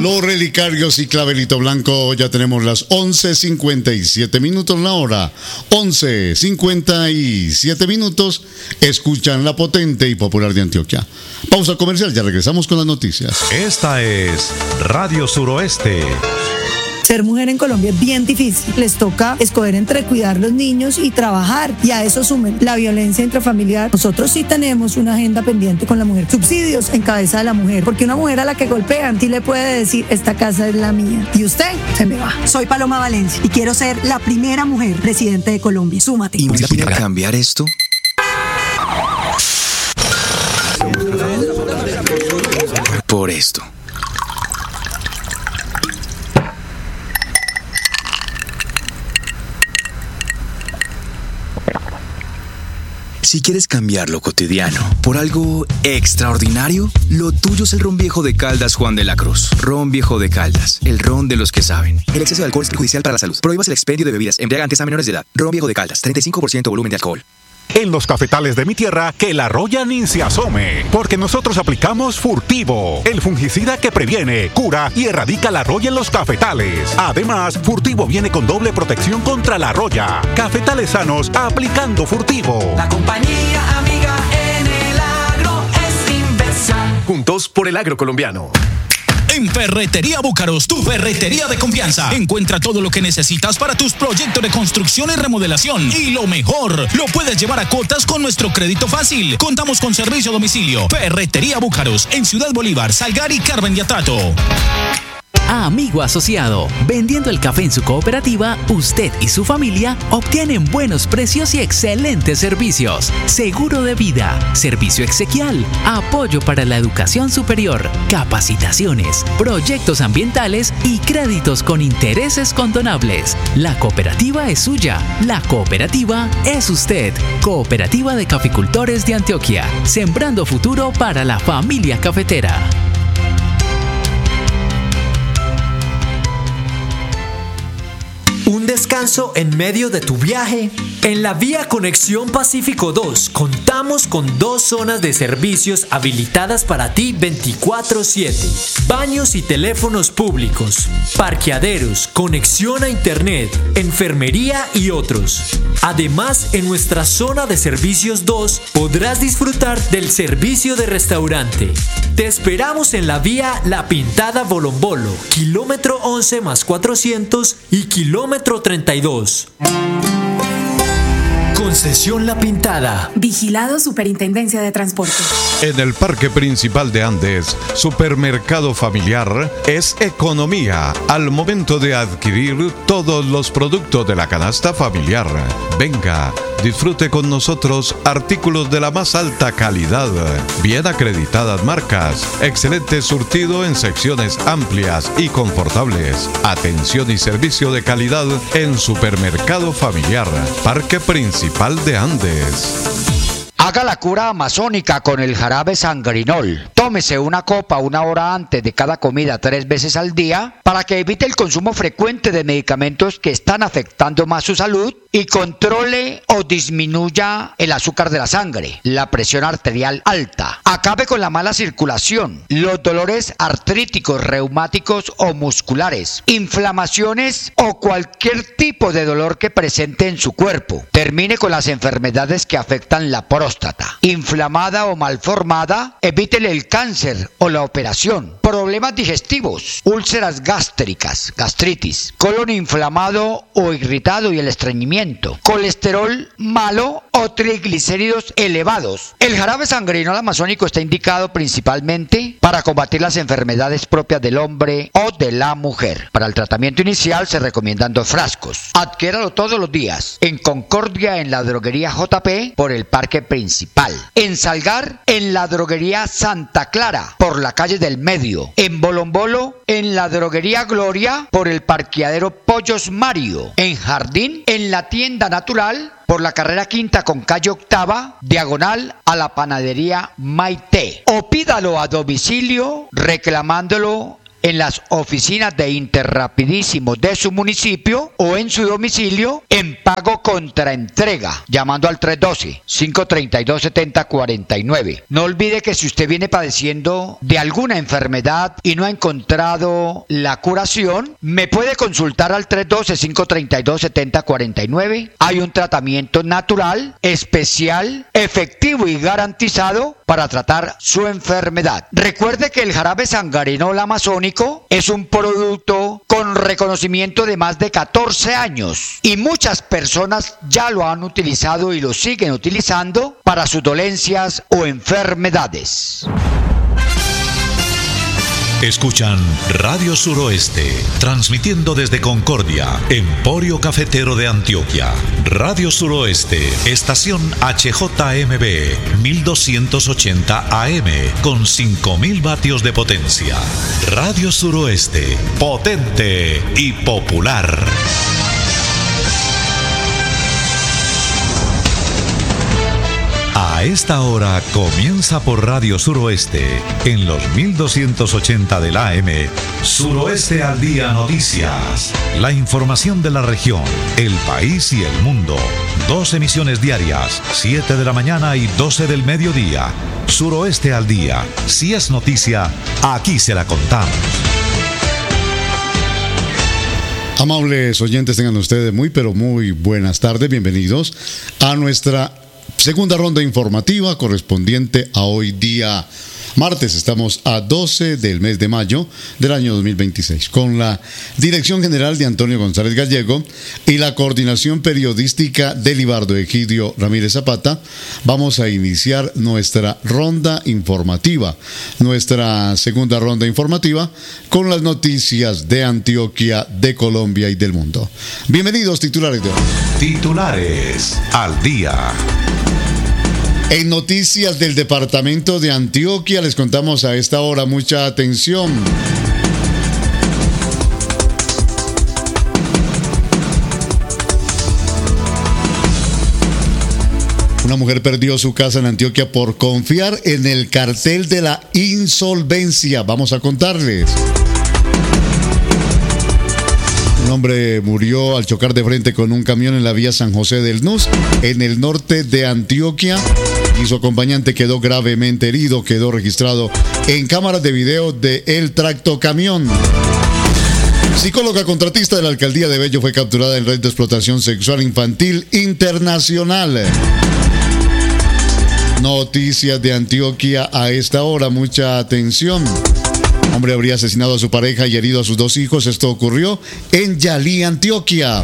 Los relicarios y clavelito blanco, ya tenemos las 11:57 minutos la hora. 11:57 minutos. Escuchan la potente y popular de Antioquia. Pausa comercial, ya regresamos con las noticias. Esta es Radio Suroeste. Ser mujer en Colombia es bien difícil. Les toca escoger entre cuidar los niños y trabajar. Y a eso sumen la violencia intrafamiliar. Nosotros sí tenemos una agenda pendiente con la mujer. Subsidios en cabeza de la mujer. Porque una mujer a la que golpean, sí le puede decir, esta casa es la mía. Y usted se me va. Soy Paloma Valencia y quiero ser la primera mujer presidente de Colombia. Súmate. ¿Imagina cambiar esto? Por esto. Si quieres cambiar lo cotidiano por algo extraordinario, lo tuyo es el ron viejo de Caldas Juan de la Cruz. Ron viejo de Caldas, el ron de los que saben. El exceso de alcohol es perjudicial para la salud. Prohíbas el expendio de bebidas embriagantes a menores de edad. Ron viejo de Caldas, 35% volumen de alcohol. En los cafetales de mi tierra, que la roya ni se asome, porque nosotros aplicamos Furtivo, el fungicida que previene, cura y erradica la roya en los cafetales. Además, Furtivo viene con doble protección contra la roya. Cafetales sanos aplicando Furtivo. La compañía amiga en el agro es Inversa. Juntos por el agro colombiano. En Ferretería Búcaros, tu ferretería de confianza. Encuentra todo lo que necesitas para tus proyectos de construcción y remodelación. Y lo mejor, lo puedes llevar a cuotas con nuestro crédito fácil. Contamos con servicio a domicilio. Ferretería Búcaros, en Ciudad Bolívar, Salgar y Carmen de Atato. Amigo asociado, vendiendo el café en su cooperativa, usted y su familia obtienen buenos precios y excelentes servicios. Seguro de vida, servicio exequial, apoyo para la educación superior, capacitaciones, proyectos ambientales y créditos con intereses condonables. La cooperativa es suya, la cooperativa es usted. Cooperativa de Caficultores de Antioquia, sembrando futuro para la familia cafetera. Un descanso en medio de tu viaje. En la Vía Conexión Pacífico 2 contamos con 2 zonas de servicios habilitadas para ti 24/7. Baños y teléfonos públicos, parqueaderos, conexión a internet, enfermería y otros. Además, en nuestra zona de servicios 2 podrás disfrutar del servicio de restaurante. Te esperamos en la vía La Pintada Bolombolo, kilómetro 11 más 400 y kilómetro 32. Concesión La Pintada. Vigilado Superintendencia de Transporte. En el Parque Principal de Andes, Supermercado Familiar es economía al momento de adquirir todos los productos de la canasta familiar. Venga, disfrute con nosotros artículos de la más alta calidad, bien acreditadas marcas, excelente surtido en secciones amplias y confortables, atención y servicio de calidad en Supermercado Familiar, Parque Principal de Andes. Haga la cura amazónica con el jarabe sangrinol. Tómese una copa 1 hora antes de cada comida 3 veces al día para que evite el consumo frecuente de medicamentos que están afectando más su salud y controle o disminuya el azúcar de la sangre, la presión arterial alta. Acabe con la mala circulación, los dolores artríticos, reumáticos o musculares, inflamaciones o cualquier tipo de dolor que presente en su cuerpo. Termine con las enfermedades que afectan la próstata. Inflamada o malformada, evítele el cáncer o la operación. Problemas digestivos, úlceras gástricas, gastritis, colon inflamado o irritado y el estreñimiento, colesterol malo o triglicéridos elevados. El jarabe sangrinol amazónico está indicado principalmente para combatir las enfermedades propias del hombre o de la mujer. Para el tratamiento inicial se recomiendan 2 frascos. Adquiéralo todos los días. En Concordia, en la droguería JP, por el Parque Principal. En Salgar, en la droguería Santa Clara, por la calle del Medio. En Bolombolo, en la droguería Gloria, por el parqueadero Pollos Mario. En Jardín, en la tienda Natural, por la carrera 5 con calle 8, diagonal a la panadería Maite. O pídalo a domicilio reclamándolo en las oficinas de Interrapidísimo de su municipio o en su domicilio en pago contra entrega, llamando al 312-532-7049. No olvide que si usted viene padeciendo de alguna enfermedad y no ha encontrado la curación, me puede consultar al 312-532-7049. Hay un tratamiento natural, especial, efectivo y garantizado para tratar su enfermedad. Recuerde que el jarabe sangarinol amazónico es un producto con reconocimiento de más de 14 años y muchas personas ya lo han utilizado y lo siguen utilizando para sus dolencias o enfermedades. Escuchan Radio Suroeste, transmitiendo desde Concordia, Emporio Cafetero de Antioquia. Radio Suroeste, estación HJMB, 1280 AM, con 5000 vatios de potencia. Radio Suroeste, potente y popular. A esta hora comienza por Radio Suroeste, en los 1280 del AM, Suroeste al Día Noticias. La información de la región, el país y el mundo. 2 emisiones diarias, 7 de la mañana y 12 del mediodía. Suroeste al Día. Si es noticia, aquí se la contamos. Amables oyentes, tengan ustedes muy pero muy buenas tardes. Bienvenidos a nuestra segunda ronda informativa correspondiente a hoy día martes. Estamos a 12 del mes de mayo del año 2026, con la dirección general de Antonio González Gallego y la coordinación periodística de Libardo Egidio Ramírez Zapata. Vamos a iniciar nuestra ronda informativa, nuestra segunda ronda informativa, con las noticias de Antioquia, de Colombia y del mundo. Bienvenidos, titulares de hoy. Titulares al día. En noticias del departamento de Antioquia les contamos a esta hora, mucha atención. Una mujer perdió su casa en Antioquia por confiar en el cartel de la insolvencia. Vamos a contarles. Un hombre murió al chocar de frente con un camión en la vía San José del Nus, en el norte de Antioquia, y su acompañante quedó gravemente herido. Quedó registrado en cámaras de video de el tractocamión. Psicóloga contratista de la alcaldía de Bello fue capturada en red de explotación sexual infantil internacional. Noticias de Antioquia a esta hora, mucha atención. Hombre habría asesinado a su pareja y herido a sus 2 hijos. Esto ocurrió en Yalí, Antioquia.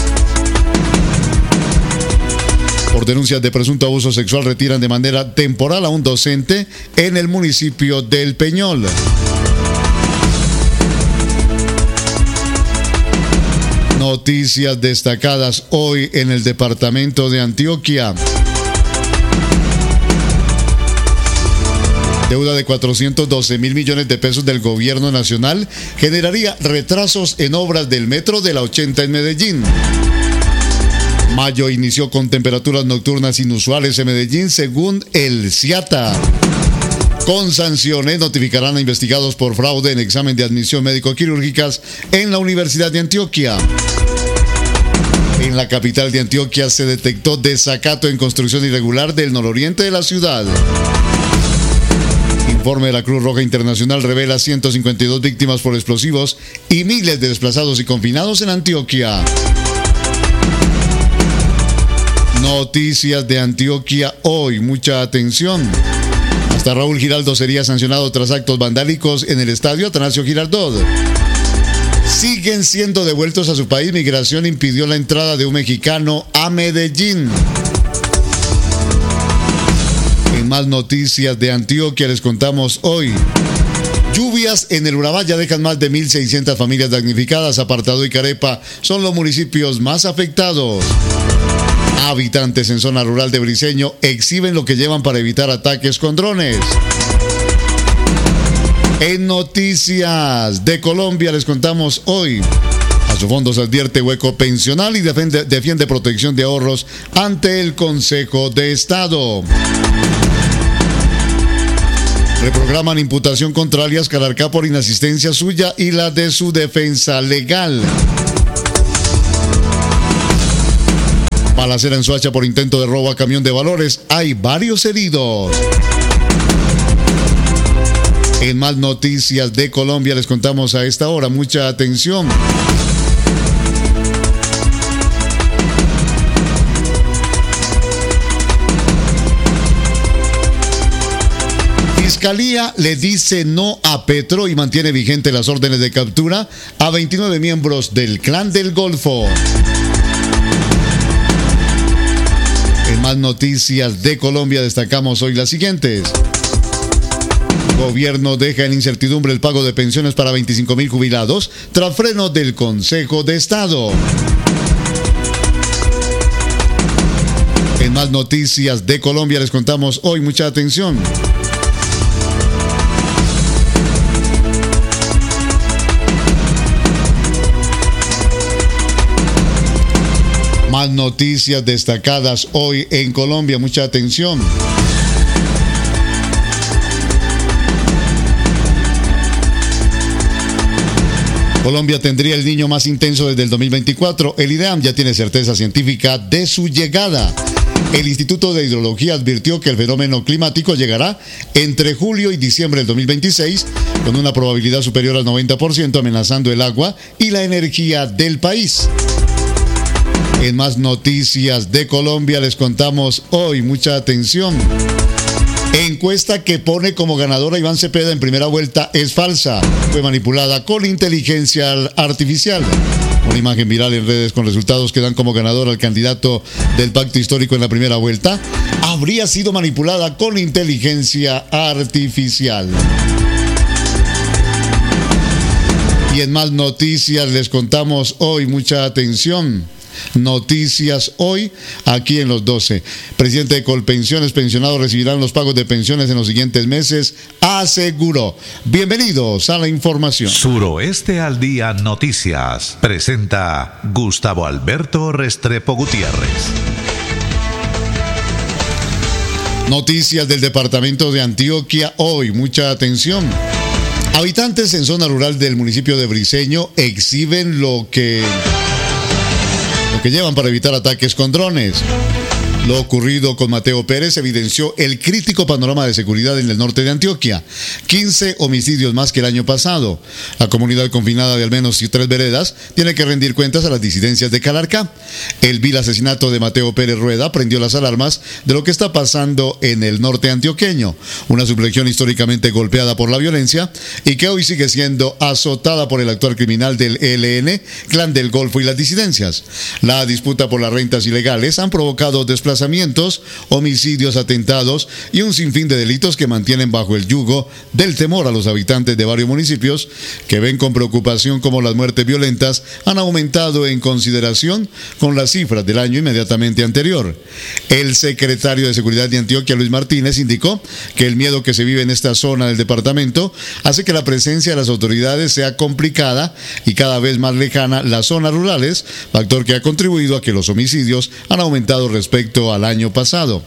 Por denuncias de presunto abuso sexual, retiran de manera temporal a un docente en el municipio del Peñol. Noticias destacadas hoy en el departamento de Antioquia. Deuda de 412.000 millones de pesos del gobierno nacional generaría retrasos en obras del metro de la 80 en Medellín. Mayo inició con temperaturas nocturnas inusuales en Medellín, según el CIATA. Con sanciones notificarán a investigados por fraude en examen de admisión médico-quirúrgicas en la Universidad de Antioquia. En la capital de Antioquia se detectó desacato en construcción irregular del nororiente de la ciudad. Informe de la Cruz Roja Internacional revela 152 víctimas por explosivos y miles de desplazados y confinados en Antioquia. Noticias de Antioquia hoy, mucha atención. Hasta Raúl Giraldo sería sancionado tras actos vandálicos en el estadio Atanasio Girardot. Siguen siendo devueltos a su país. Migración impidió la entrada de un mexicano a Medellín. En más noticias de Antioquia les contamos hoy. Lluvias en el Urabá ya dejan más de 1.600 familias damnificadas. Apartado y Carepa son los municipios más afectados. Habitantes en zona rural de Briceño exhiben lo que llevan para evitar ataques con drones. En noticias de Colombia les contamos hoy. A su fondo se advierte hueco pensional y defiende protección de ahorros ante el Consejo de Estado. Reprograman imputación contra alias Calarcá por inasistencia suya y la de su defensa legal. Balacera en Soacha por intento de robo a camión de valores. Hay varios heridos. En más noticias de Colombia les contamos a esta hora. Mucha atención. Fiscalía le dice no a Petro y mantiene vigentes las órdenes de captura a 29 miembros del Clan del Golfo. En más noticias de Colombia destacamos hoy las siguientes. Gobierno deja en incertidumbre el pago de pensiones para 25.000 jubilados tras freno del Consejo de Estado. En más noticias de Colombia les contamos hoy, mucha atención. Más noticias destacadas hoy en Colombia, mucha atención. Colombia tendría el niño más intenso desde el 2024. El IDEAM ya tiene certeza científica de su llegada. El Instituto de Hidrología advirtió que el fenómeno climático llegará entre julio y diciembre del 2026 con una probabilidad superior al 90%, amenazando el agua y la energía del país. En más noticias de Colombia les contamos hoy, mucha atención. Encuesta que pone como ganadora a Iván Cepeda en primera vuelta es falsa. Fue manipulada con inteligencia artificial. Una imagen viral en redes con resultados que dan como ganador al candidato del pacto histórico en la primera vuelta habría sido manipulada con inteligencia artificial. Y en más noticias les contamos hoy, mucha atención. Noticias hoy, aquí en los 12. Presidente de Colpensiones, pensionados recibirán los pagos de pensiones en los siguientes meses, aseguró. Bienvenidos a la información. Suroeste al Día Noticias. Presenta Gustavo Alberto Restrepo Gutiérrez. Noticias del departamento de Antioquia hoy, mucha atención. Habitantes en zona rural del municipio de Briceño exhiben lo que llevan para evitar ataques con drones. Lo ocurrido con Mateo Pérez evidenció el crítico panorama de seguridad en el norte de Antioquia. 15 homicidios más que el año pasado. La comunidad confinada de al menos 3 veredas tiene que rendir cuentas a las disidencias de Calarcá. El vil asesinato de Mateo Pérez Rueda prendió las alarmas de lo que está pasando en el norte antioqueño. Una subregión históricamente golpeada por la violencia y que hoy sigue siendo azotada por el actual criminal del ELN, Clan del Golfo y las disidencias. La disputa por las rentas ilegales han provocado desplazamientos, homicidios, atentados y un sinfín de delitos que mantienen bajo el yugo del temor a los habitantes de varios municipios que ven con preocupación cómo las muertes violentas han aumentado en consideración con las cifras del año inmediatamente anterior. El secretario de Seguridad de Antioquia, Luis Martínez, indicó que el miedo que se vive en esta zona del departamento hace que la presencia de las autoridades sea complicada y cada vez más lejana las zonas rurales, factor que ha contribuido a que los homicidios han aumentado respecto al año pasado.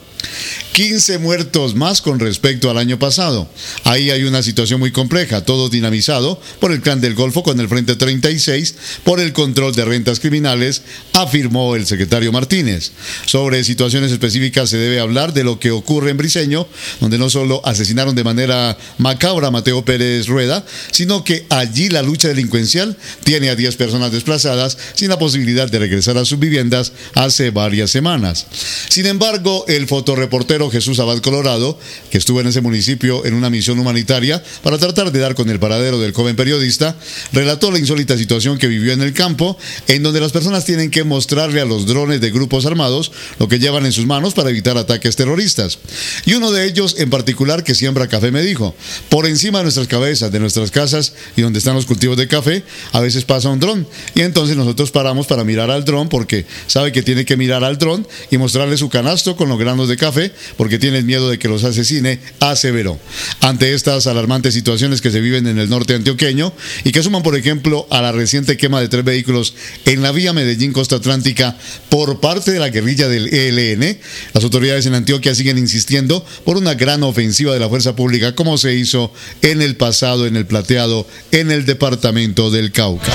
15 muertos más con respecto al año pasado. Ahí hay una situación muy compleja, todo dinamizado por el Clan del Golfo con el Frente 36 por el control de rentas criminales, afirmó el secretario Martínez. Sobre situaciones específicas se debe hablar de lo que ocurre en Briceño, donde no solo asesinaron de manera macabra a Mateo Pérez Rueda, sino que allí la lucha delincuencial tiene a 10 personas desplazadas sin la posibilidad de regresar a sus viviendas hace varias semanas. Sin embargo, el fotoreportero Jesús Abad Colorado, que estuvo en ese municipio en una misión humanitaria para tratar de dar con el paradero del joven periodista, relató la insólita situación que vivió en el campo, en donde las personas tienen que mostrarle a los drones de grupos armados lo que llevan en sus manos para evitar ataques terroristas. Y uno de ellos en particular, que siembra café, me dijo: por encima de nuestras cabezas, de nuestras casas y donde están los cultivos de café, a veces pasa un dron, y entonces nosotros paramos para mirar al dron porque sabe que tiene que mirar al dron y mostrarle su canasto con los granos de café porque tienen miedo de que los asesine, aseveró. Ante estas alarmantes situaciones que se viven en el norte antioqueño y que suman, por ejemplo, a la reciente quema de 3 vehículos en la vía Medellín-Costa Atlántica por parte de la guerrilla del ELN, las autoridades en Antioquia siguen insistiendo por una gran ofensiva de la fuerza pública, como se hizo en el pasado en el Plateado, en el departamento del Cauca.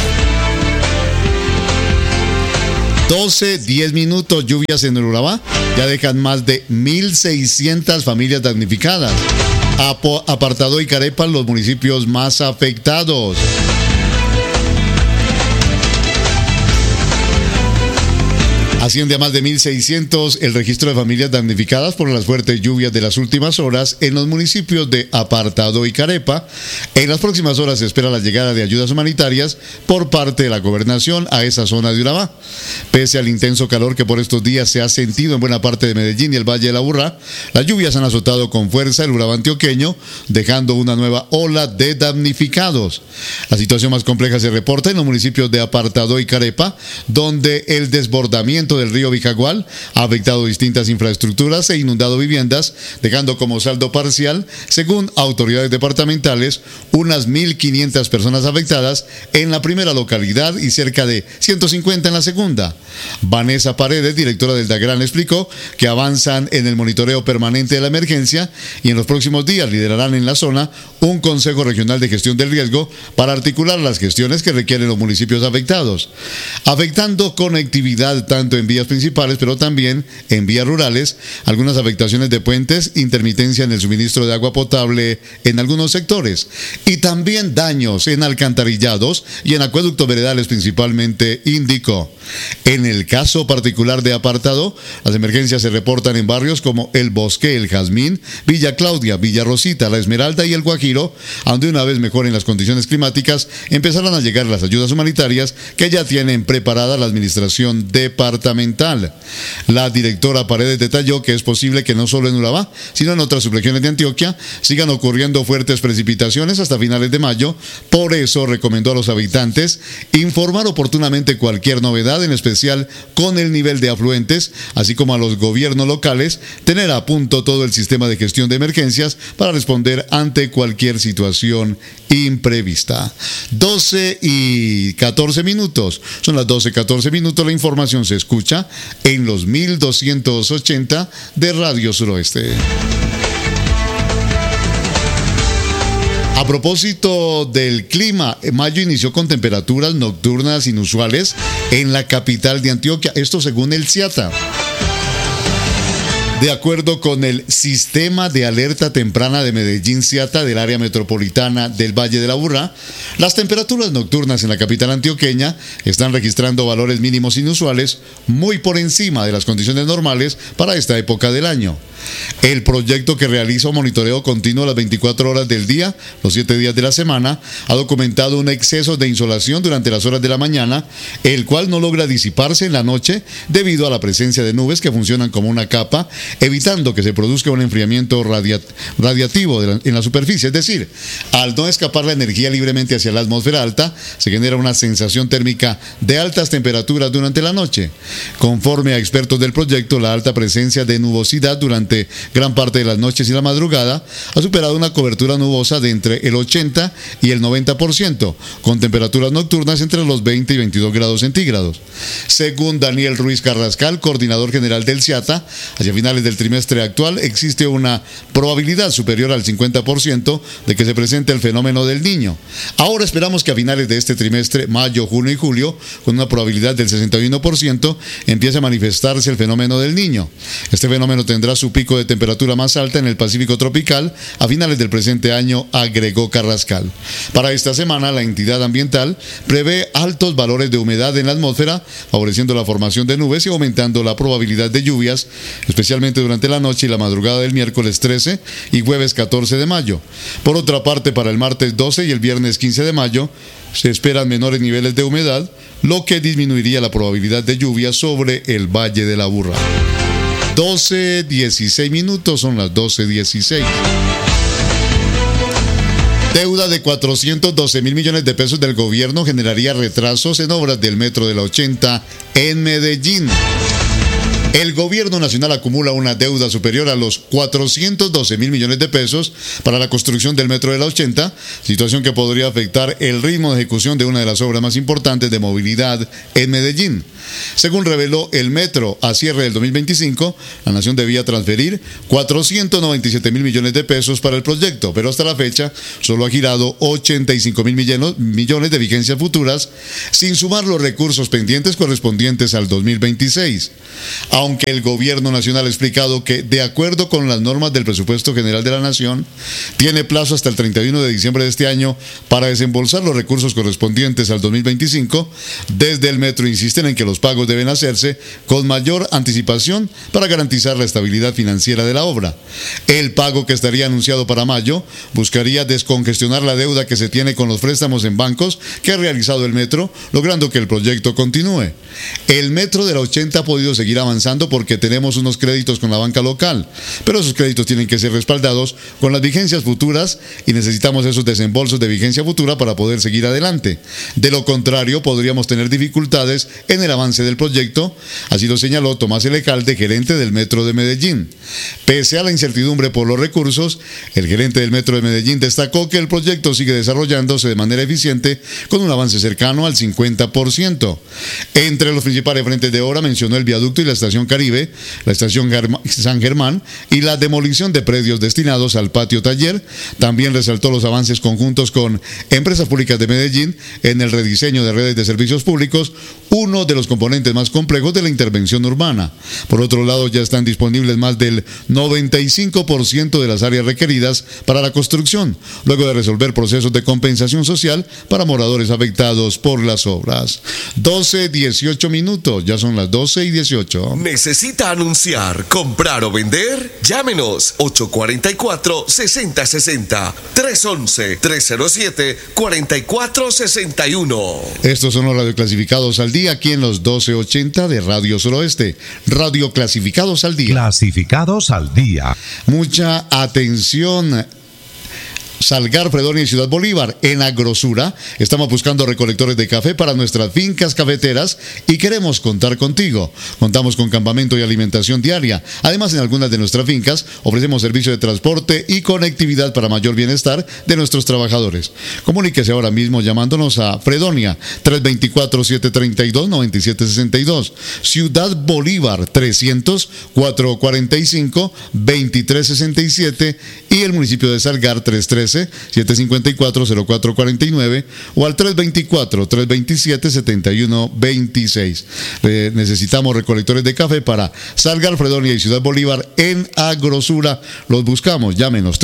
12:10 minutos, lluvias en el Urabá ya dejan más de 1.600 familias damnificadas. Apartadó y Carepa, los municipios más afectados. Asciende a más de 1.600 el registro de familias damnificadas por las fuertes lluvias de las últimas horas en los municipios de Apartadó y Carepa. En las próximas horas se espera la llegada de ayudas humanitarias por parte de la gobernación a esa zona de Urabá. Pese al intenso calor que por estos días se ha sentido en buena parte de Medellín y el Valle del Aburrá, las lluvias han azotado con fuerza el Urabá antioqueño, dejando una nueva ola de damnificados. La situación más compleja se reporta en los municipios de Apartadó y Carepa, donde el desbordamiento del río Vijagual ha afectado distintas infraestructuras e inundado viviendas, dejando como saldo parcial, según autoridades departamentales, unas 1.500 personas afectadas en la primera localidad y cerca de 150 en la segunda. Vanessa Paredes, directora del DAGRAN, explicó que avanzan en el monitoreo permanente de la emergencia y en los próximos días liderarán en la zona un Consejo Regional de Gestión del Riesgo para articular las gestiones que requieren los municipios afectados, afectando conectividad tanto en vías principales, pero también en vías rurales, algunas afectaciones de puentes, intermitencia en el suministro de agua potable en algunos sectores y también daños en alcantarillados y en acueductos veredales principalmente, indicó. En el caso particular de Apartadó, las emergencias se reportan en barrios como El Bosque, El Jazmín, Villa Claudia, Villa Rosita, La Esmeralda y El Guajiro, donde una vez mejoren las condiciones climáticas, empezarán a llegar las ayudas humanitarias que ya tienen preparada la administración departamental. La directora Paredes detalló que es posible que no solo en Urabá, sino en otras subregiones de Antioquia sigan ocurriendo fuertes precipitaciones hasta finales de mayo. Por eso recomendó a los habitantes informar oportunamente cualquier novedad, en especial con el nivel de afluentes, así como a los gobiernos locales tener a punto todo el sistema de gestión de emergencias para responder ante cualquier situación imprevista. 12:14 minutos. Son las 12:14 minutos. La información se escucha en los 1280 de Radio Suroeste. A propósito del clima, mayo inició con temperaturas nocturnas inusuales en la capital de Antioquia, esto según el CIATA. De acuerdo con el Sistema de Alerta Temprana de Medellín CIATA del área metropolitana del Valle del Aburrá, las temperaturas nocturnas en la capital antioqueña están registrando valores mínimos inusuales muy por encima de las condiciones normales para esta época del año. El proyecto, que realiza un monitoreo continuo las 24 horas del día, los 7 días de la semana, ha documentado un exceso de insolación durante las horas de la mañana, el cual no logra disiparse en la noche debido a la presencia de nubes que funcionan como una capa, evitando que se produzca un enfriamiento radiativo en la superficie. Es decir, al no escapar la energía libremente hacia la atmósfera alta, se genera una sensación térmica de altas temperaturas durante la noche. Conforme a expertos del proyecto, la alta presencia de nubosidad durante gran parte de las noches y la madrugada ha superado una cobertura nubosa de entre el 80 y el 90%, con temperaturas nocturnas entre los 20 y 22 grados centígrados. Según Daniel Ruiz Carrascal, coordinador general del CIATA, hacia finales del trimestre actual existe una probabilidad superior al 50% de que se presente el fenómeno del Niño. Ahora esperamos que a finales de este trimestre, mayo, junio y julio, con una probabilidad del 61%, empiece a manifestarse el fenómeno del Niño. Este fenómeno tendrá su pico de temperatura más alta en el Pacífico tropical a finales del presente año, agregó Carrascal. Para esta semana, la entidad ambiental prevé altos valores de humedad en la atmósfera, favoreciendo la formación de nubes y aumentando la probabilidad de lluvias, especialmente durante la noche y la madrugada del miércoles 13 y jueves 14 de mayo. Por otra parte, para el martes 12 y el viernes 15 de mayo, se esperan menores niveles de humedad, lo que disminuiría la probabilidad de lluvia sobre el Valle del Aburrá. 12:16 minutos, son las 12:16. Deuda de 412.000 millones de pesos del gobierno generaría retrasos en obras del metro de la 80 en Medellín. El gobierno nacional acumula una deuda superior a los 412 mil millones de pesos para la construcción del metro de la 80, situación que podría afectar el ritmo de ejecución de una de las obras más importantes de movilidad en Medellín. Según reveló el metro, a cierre del 2025, la nación debía transferir 497 mil millones de pesos para el proyecto, pero hasta la fecha solo ha girado 85 mil millones de vigencias futuras, sin sumar los recursos pendientes correspondientes al 2026. Aunque el gobierno nacional ha explicado que, de acuerdo con las normas del presupuesto general de la nación, tiene plazo hasta el 31 de diciembre de este año para desembolsar los recursos correspondientes al 2025, desde el metro insisten en que los pagos deben hacerse con mayor anticipación para garantizar la estabilidad financiera de la obra. El pago, que estaría anunciado para mayo, buscaría descongestionar la deuda que se tiene con los préstamos en bancos que ha realizado el metro, logrando que el proyecto continúe. El metro de la 80 ha podido seguir avanzando porque tenemos unos créditos con la banca local, pero esos créditos tienen que ser respaldados con las vigencias futuras y necesitamos esos desembolsos de vigencia futura para poder seguir adelante. De lo contrario, podríamos tener dificultades en el avance del proyecto, así lo señaló Tomás Elecalde, gerente del Metro de Medellín. Pese a la incertidumbre por los recursos, el gerente del Metro de Medellín destacó que el proyecto sigue desarrollándose de manera eficiente con un avance cercano al 50%. Entre los principales frentes de obra mencionó el viaducto y la estación Caribe, la estación San Germán y la demolición de predios destinados al patio taller. También resaltó los avances conjuntos con Empresas Públicas de Medellín en el rediseño de redes de servicios públicos, uno de los componentes más complejos de la intervención urbana. Por otro lado, ya están disponibles más del 95% de las áreas requeridas para la construcción, luego de resolver procesos de compensación social para moradores afectados por las obras. 12:18 minutos, ya son las 12:18. ¿Necesita anunciar, comprar o vender? Llámenos 844-6060, 311-307-4461. Estos son los radioclasificados al día aquí en los 1280 de Radio Suroeste. Radio Clasificados al día. Clasificados al día. Mucha atención. Salgar, Fredonia y Ciudad Bolívar. En Agrosura estamos buscando recolectores de café para nuestras fincas cafeteras y queremos contar contigo. Contamos con campamento y alimentación diaria. Además, en algunas de nuestras fincas ofrecemos servicio de transporte y conectividad para mayor bienestar de nuestros trabajadores. Comuníquese ahora mismo llamándonos a Fredonia 324-732-9762, Ciudad Bolívar 300-445-2367 y el municipio de Salgar 313-754-0449 o al 324-327-7126. Necesitamos recolectores de café para Salgar, Fredonia y Ciudad Bolívar en Agrosura. Los buscamos. Llámenos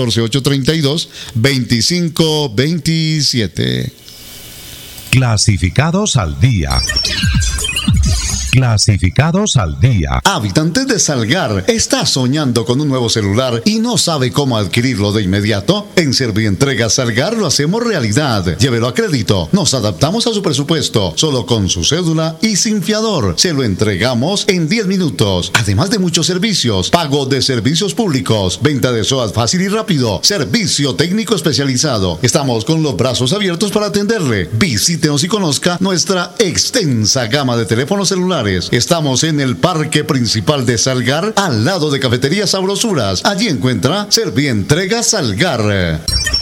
314-832-2527. Clasificados al día. Clasificados al día. Habitantes de Salgar, ¿está soñando con un nuevo celular y no sabe cómo adquirirlo de inmediato? En Servientrega Salgar lo hacemos realidad. Llévelo a crédito. Nos adaptamos a su presupuesto, solo con su cédula y sin fiador. Se lo entregamos en 10 minutos. Además de muchos servicios: pago de servicios públicos, venta de SOAT fácil y rápido, servicio técnico especializado. Estamos con los brazos abiertos para atenderle. Visítenos y conozca nuestra extensa gama de teléfonos celulares. Estamos en el parque principal de Salgar, al lado de Cafetería Sabrosuras. Allí encuentra Servientrega Salgar.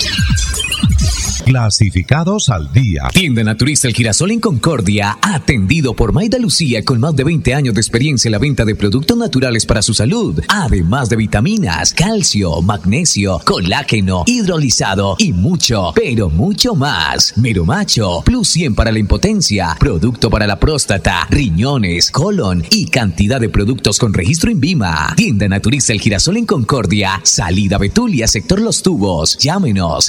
Clasificados al día. Tienda Naturista El Girasol en Concordia, atendido por Maida Lucía, con más de 20 años de experiencia en la venta de productos naturales para su salud, además de vitaminas, calcio, magnesio, colágeno, hidrolizado y mucho, pero mucho más. Mero Macho, Plus 100 para la impotencia, producto para la próstata, riñones, colon y cantidad de productos con registro INVIMA. Tienda Naturista El Girasol en Concordia, salida Betulia, sector Los Tubos. Llámenos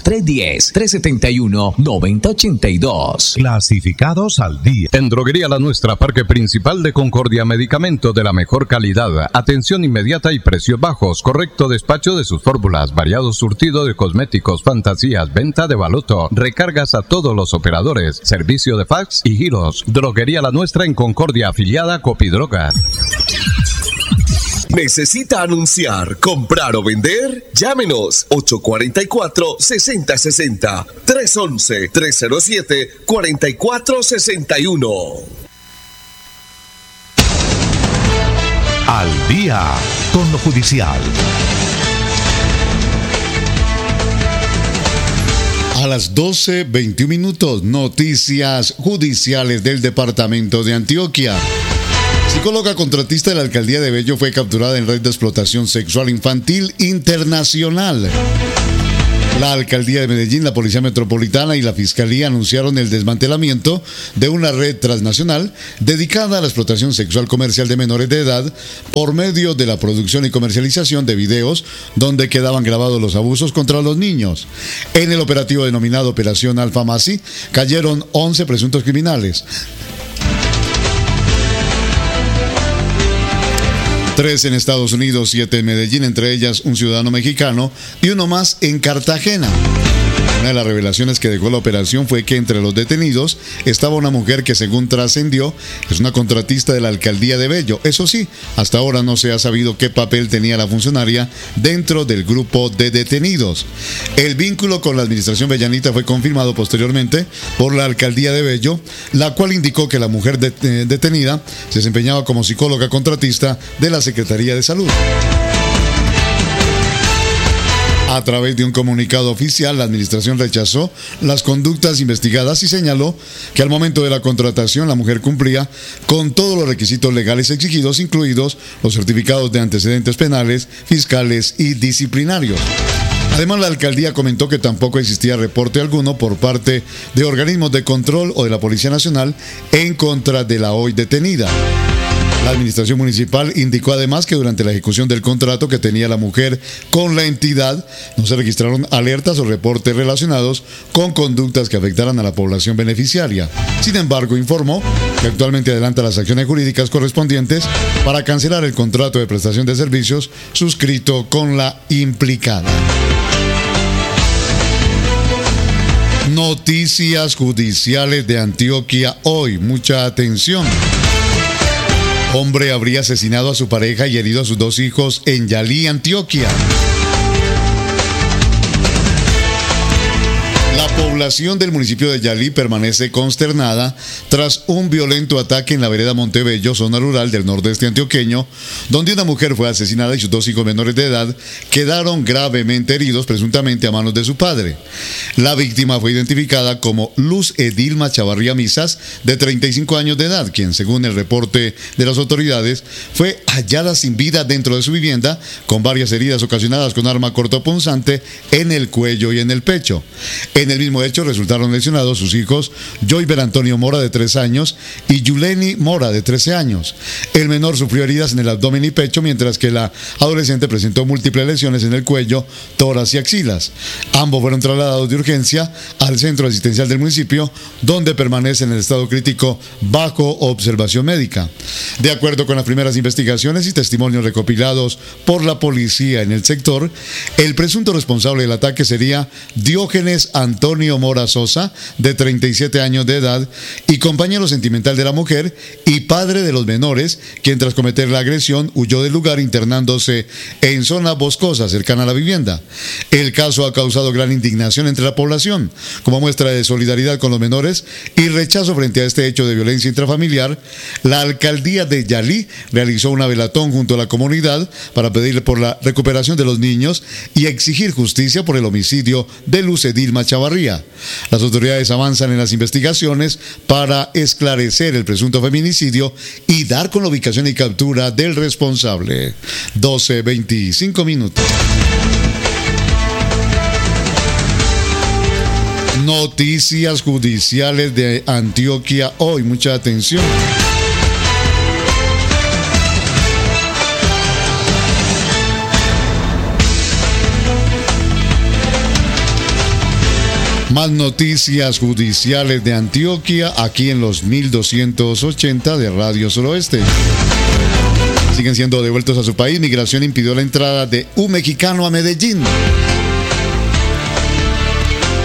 310-371-9082. Clasificados al día. En Droguería La Nuestra, Parque Principal de Concordia, medicamento de la mejor calidad, atención inmediata y precios bajos, correcto despacho de sus fórmulas, variado surtido de cosméticos, fantasías, venta de baloto, recargas a todos los operadores, servicio de fax y giros. Droguería La Nuestra en Concordia, afiliada a Copidroga. ¿Necesita anunciar, comprar o vender? Llámenos 844-6060, 311-307-4461. Al día con lo judicial. A las 12:21 minutos, noticias judiciales del departamento de Antioquia. Psicóloga contratista de la alcaldía de Bello fue capturada en red de explotación sexual infantil internacional. La alcaldía de Medellín, la Policía Metropolitana y la Fiscalía anunciaron el desmantelamiento de una red transnacional dedicada a la explotación sexual comercial de menores de edad por medio de la producción y comercialización de videos donde quedaban grabados los abusos contra los niños. En el operativo denominado Operación Alfa Masi cayeron 11 presuntos criminales. 3 en Estados Unidos, 7 en Medellín, entre ellas un ciudadano mexicano y uno más en Cartagena. Una de las revelaciones que dejó la operación fue que entre los detenidos estaba una mujer que, según trascendió, es una contratista de la alcaldía de Bello. Eso sí, hasta ahora no se ha sabido qué papel tenía la funcionaria dentro del grupo de detenidos. El vínculo con la administración bellanita fue confirmado posteriormente por la alcaldía de Bello, la cual indicó que la mujer detenida se desempeñaba como psicóloga contratista de la Secretaría de Salud. A través de un comunicado oficial, la administración rechazó las conductas investigadas y señaló que al momento de la contratación la mujer cumplía con todos los requisitos legales exigidos, incluidos los certificados de antecedentes penales, fiscales y disciplinarios. Además, la alcaldía comentó que tampoco existía reporte alguno por parte de organismos de control o de la Policía Nacional en contra de la hoy detenida. La administración municipal indicó además que durante la ejecución del contrato que tenía la mujer con la entidad no se registraron alertas o reportes relacionados con conductas que afectaran a la población beneficiaria. Sin embargo, informó que actualmente adelanta las acciones jurídicas correspondientes para cancelar el contrato de prestación de servicios suscrito con la implicada. Noticias judiciales de Antioquia hoy. Mucha atención. Hombre habría asesinado a su pareja y herido a sus 2 hijos en Yalí, Antioquia. La población del municipio de Yalí permanece consternada tras un violento ataque en la vereda Montebello, zona rural del nordeste antioqueño, donde una mujer fue asesinada y sus 2 hijos menores de edad quedaron gravemente heridos, presuntamente a manos de su padre. La víctima fue identificada como Luz Edilma Chavarría Misas, de 35 años de edad, quien, según el reporte de las autoridades, fue hallada sin vida dentro de su vivienda, con varias heridas ocasionadas con arma cortopunzante en el cuello y en el pecho. En el mismo hecho resultaron lesionados sus hijos Joyver Antonio Mora, de 3 años, y Yuleni Mora, de 13 años. El menor sufrió heridas en el abdomen y pecho, mientras que la adolescente presentó múltiples lesiones en el cuello, tórax y axilas. Ambos fueron trasladados de urgencia al centro asistencial del municipio, donde permanecen en estado crítico bajo observación médica. De acuerdo con las primeras investigaciones y testimonios recopilados por la policía en el sector, el presunto responsable del ataque sería Diógenes Antonio Mora Sosa, de 37 años de edad y compañero sentimental de la mujer y padre de los menores, quien tras cometer la agresión huyó del lugar internándose en zona boscosa cercana a la vivienda. El caso ha causado gran indignación entre la población, como muestra de solidaridad con los menores y rechazo frente a este hecho de violencia intrafamiliar. La alcaldía de Yalí realizó una velatón junto a la comunidad para pedir por la recuperación de los niños y exigir justicia por el homicidio de Luz Edilma Chavarría. Las autoridades avanzan en las investigaciones para esclarecer el presunto feminicidio y dar con la ubicación y captura del responsable. 12:25 minutos. Noticias judiciales de Antioquia hoy. Mucha atención. Más noticias judiciales de Antioquia aquí en los 1280 de Radio Suroeste. Siguen siendo devueltos a su país. Migración impidió la entrada de un mexicano a Medellín.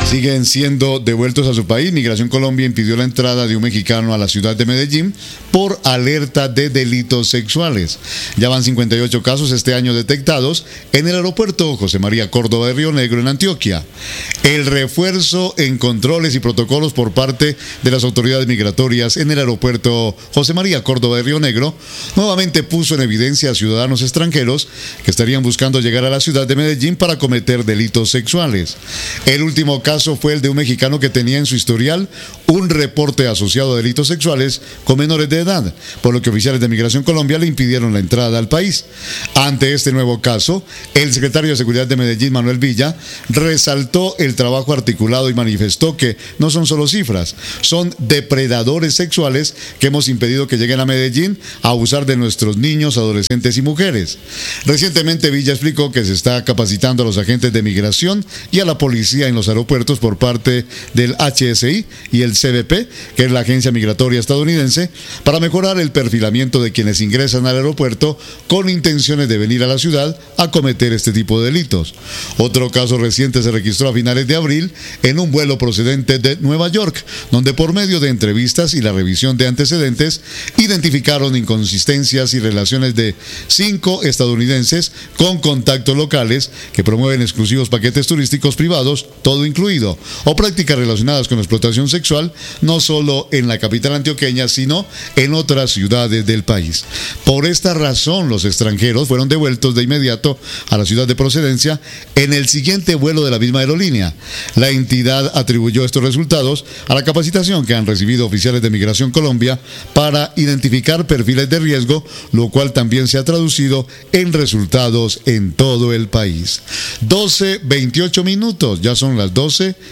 siguen siendo devueltos a su país. Migración Colombia impidió la entrada de un mexicano a la ciudad de Medellín por alerta de delitos sexuales. Ya van 58 casos este año detectados en el aeropuerto José María Córdoba de Río Negro en Antioquia. El refuerzo en controles y protocolos por parte de las autoridades migratorias en el aeropuerto José María Córdoba de Río Negro nuevamente puso en evidencia a ciudadanos extranjeros que estarían buscando llegar a la ciudad de Medellín para cometer delitos sexuales. El último caso fue el de un mexicano que tenía en su historial un reporte asociado a delitos sexuales con menores de edad, por lo que oficiales de Migración Colombia le impidieron la entrada al país. Ante este nuevo caso, el secretario de Seguridad de Medellín, Manuel Villa, resaltó el trabajo articulado y manifestó que no son solo cifras, son depredadores sexuales que hemos impedido que lleguen a Medellín a abusar de nuestros niños, adolescentes y mujeres. Recientemente Villa explicó que se está capacitando a los agentes de migración y a la policía en los aeropuertos por parte del HSI y el CBP, que es la agencia migratoria estadounidense, para mejorar el perfilamiento de quienes ingresan al aeropuerto con intenciones de venir a la ciudad a cometer este tipo de delitos. Otro caso reciente se registró a finales de abril en un vuelo procedente de Nueva York, donde por medio de entrevistas y la revisión de antecedentes identificaron inconsistencias y relaciones de 5 estadounidenses con contactos locales que promueven exclusivos paquetes turísticos privados, todo incluido, o prácticas relacionadas con la explotación sexual, no solo en la capital antioqueña, sino en otras ciudades del país. Por esta razón, los extranjeros fueron devueltos de inmediato a la ciudad de procedencia en el siguiente vuelo de la misma aerolínea. La entidad atribuyó estos resultados a la capacitación que han recibido oficiales de Migración Colombia para identificar perfiles de riesgo, lo cual también se ha traducido en resultados en todo el país. 12:28 minutos, ya son las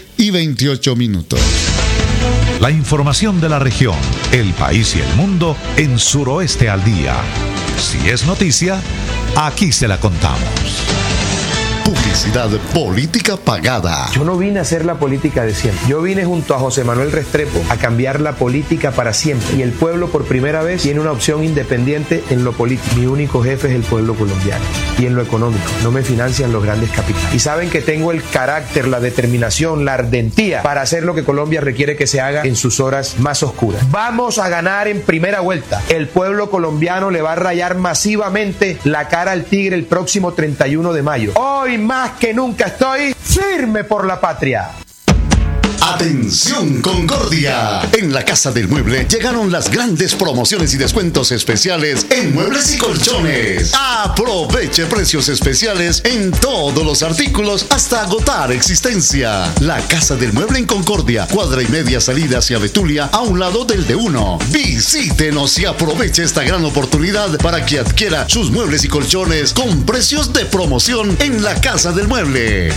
12:28. La información de la región, el país y el mundo en Suroeste al Día. Si es noticia, aquí se la contamos. Publicidad política pagada. Yo no vine a hacer la política de siempre. Yo vine junto a José Manuel Restrepo a cambiar la política para siempre. Y el pueblo por primera vez tiene una opción independiente en lo político. Mi único jefe es el pueblo colombiano. Y en lo económico, no me financian los grandes capitales. Y saben que tengo el carácter, la determinación, la ardentía para hacer lo que Colombia requiere que se haga en sus horas más oscuras. Vamos a ganar en primera vuelta. El pueblo colombiano le va a rayar masivamente la cara al tigre el próximo 31 de mayo. Hoy más que nunca estoy firme por la patria. Atención Concordia, en la Casa del Mueble llegaron las grandes promociones y descuentos especiales en muebles y colchones. Aproveche precios especiales en todos los artículos hasta agotar existencia. La Casa del Mueble en Concordia, cuadra y media salida hacia Betulia, a un lado del D1. Visítenos y aproveche esta gran oportunidad para que adquiera sus muebles y colchones con precios de promoción en la Casa del Mueble.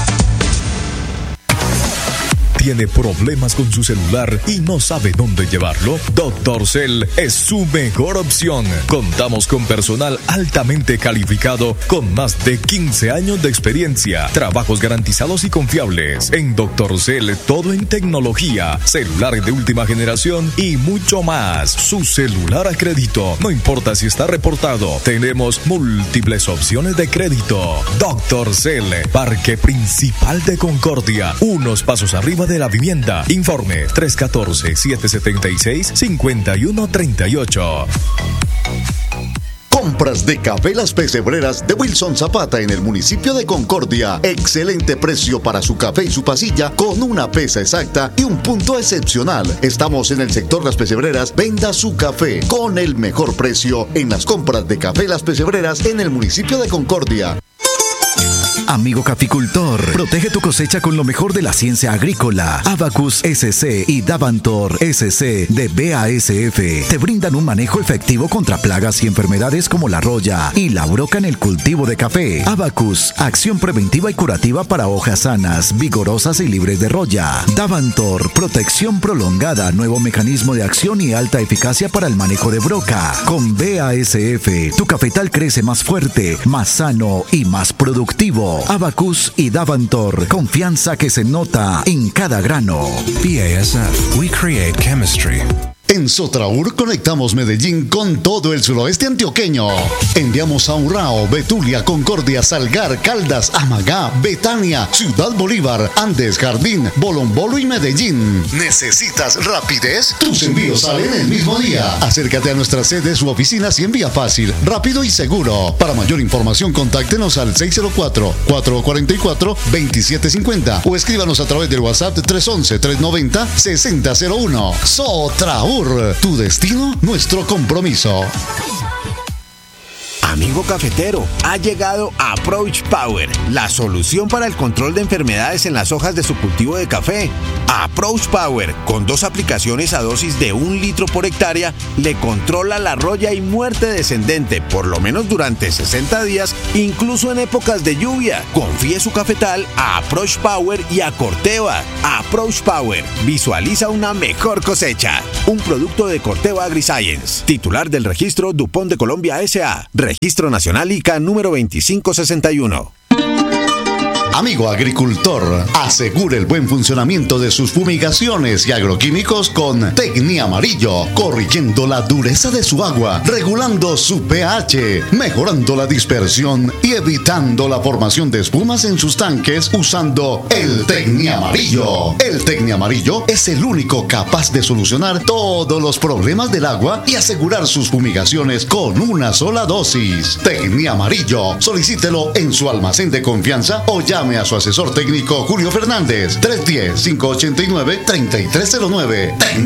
¿Tiene problemas con su celular y no sabe dónde llevarlo? Dr. Cell es su mejor opción. Contamos con personal altamente calificado con más de 15 años de experiencia, trabajos garantizados y confiables. En Dr. Cell, todo en tecnología, celulares de última generación y mucho más. Su celular a crédito, no importa si está reportado. Tenemos múltiples opciones de crédito. Dr. Cell, Parque Principal de Concordia, unos pasos arriba de la vivienda. Informe 314-776-5138. Compras de café Las Pesebreras de Wilson Zapata en el municipio de Concordia. Excelente precio para su café y su pasilla con una pesa exacta y un punto excepcional. Estamos en el sector Las Pesebreras. Venda su café con el mejor precio en las compras de café Las Pesebreras en el municipio de Concordia. Amigo caficultor, protege tu cosecha con lo mejor de la ciencia agrícola. Abacus SC y Davantor SC de BASF te brindan un manejo efectivo contra plagas y enfermedades como la roya y la broca en el cultivo de café. Abacus, acción preventiva y curativa para hojas sanas, vigorosas y libres de roya. Davantor, protección prolongada, nuevo mecanismo de acción y alta eficacia para el manejo de broca. Con BASF, tu cafetal crece más fuerte, más sano y más productivo. Abacus y Davantor, confianza que se nota en cada grano. BASF, we create chemistry. En Sotraur conectamos Medellín con todo el suroeste antioqueño. Enviamos a Urrao, Betulia, Concordia, Salgar, Caldas, Amagá, Betania, Ciudad Bolívar, Andes, Jardín, Bolombolo y Medellín. ¿Necesitas rapidez? Tus envíos salen el mismo día. Acércate a nuestras sedes u oficinas y envía fácil, rápido y seguro. Para mayor información, contáctenos al 604-444-2750 o escríbanos a través del WhatsApp 311-390-6001. Sotraur. Tu destino, nuestro compromiso. Amigo cafetero, ha llegado Approach Power, la solución para el control de enfermedades en las hojas de su cultivo de café. Approach Power, con 2 aplicaciones a dosis de 1 litro por hectárea, le controla la roya y muerte descendente, por lo menos durante 60 días, incluso en épocas de lluvia. Confíe su cafetal a Approach Power y a Corteva. Approach Power, visualiza una mejor cosecha. Un producto de Corteva AgriScience, titular del registro DuPont de Colombia S.A. Registro Nacional ICA número 2561. Amigo agricultor, asegure el buen funcionamiento de sus fumigaciones y agroquímicos con Tecnia Amarillo, corrigiendo la dureza de su agua, regulando su pH, mejorando la dispersión y evitando la formación de espumas en sus tanques usando el Tecnia Amarillo. El Tecnia Amarillo es el único capaz de solucionar todos los problemas del agua y asegurar sus fumigaciones con una sola dosis. Tecnia Amarillo, solicítelo en su almacén de confianza o llame a su asesor técnico Julio Fernández, 310-589-3309.